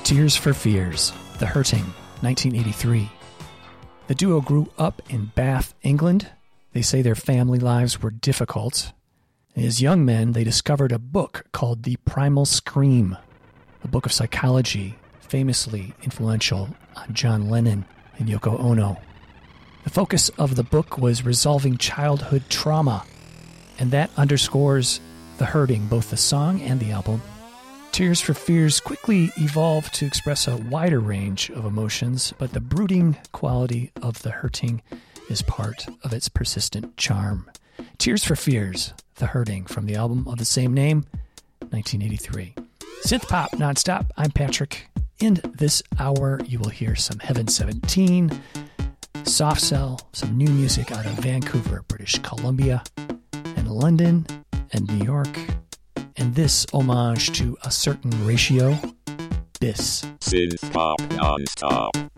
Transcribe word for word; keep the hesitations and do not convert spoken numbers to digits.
Tears for Fears, The Hurting, nineteen eighty-three. The duo grew up in Bath, England. They say their family lives were difficult. As young men, they discovered a book called The Primal Scream, a book of psychology famously influential on John Lennon and Yoko Ono. The focus of the book was resolving childhood trauma, and that underscores The Hurting, both the song and the album. Tears for Fears quickly evolved to express a wider range of emotions, but the brooding quality of The Hurting is part of its persistent charm. Tears for Fears, The Hurting, from the album of the same name, nineteen eighty-three. Synth pop nonstop. I'm Patrick. In this hour, you will hear some Heaven seventeen, Soft Cell, some new music out of Vancouver, British Columbia, and London and New York, and this homage to a certain ratio, Bis. Synth pop nonstop.